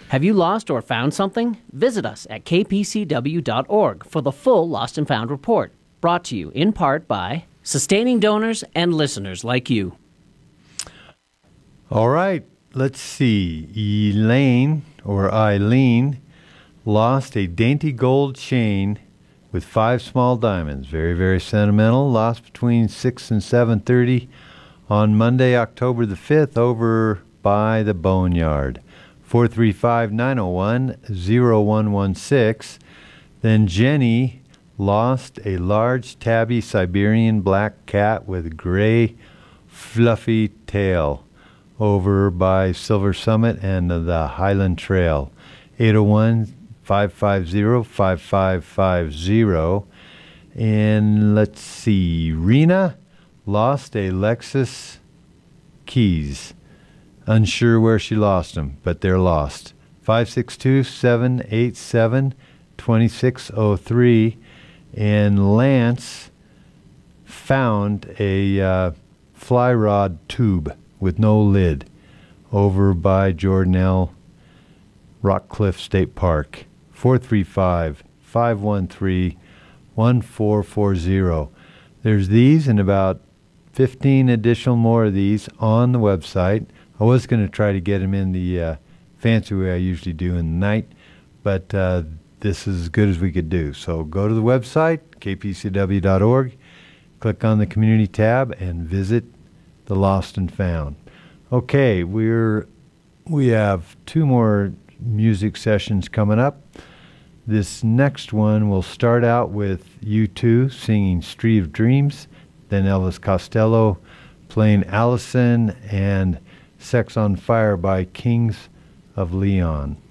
Have you lost or found something? Visit us at kpcw.org for the full Lost and Found report, brought to you in part by sustaining donors and listeners like you. All right, let's see. Eileen lost a dainty gold chain with 5 small diamonds. Very, very sentimental. Lost between 6 and 7:30 on Monday, October the 5th, over by the Boneyard. 435-901-0116. Then Jenny lost a large tabby Siberian black cat with gray fluffy tail over by Silver Summit and the Highland Trail. 801-550-5550. And let's see, Rena lost a Lexus keys. Unsure where she lost them, but they're lost. 562-787-2603. And Lance found a fly rod tube with no lid over by Jordanelle Rockcliffe State Park. 435-513-1440. There's these and about 15 additional more of these on the website. I was going to try to get them in the fancy way I usually do in the night, but this is as good as we could do. So go to the website, kpcw.org, click on the community tab, and visit the Lost and Found. Okay, we have 2 more music sessions coming up. This next one will start out with U2 singing Street of Dreams, then Elvis Costello playing Allison, and Sex on Fire by Kings of Leon.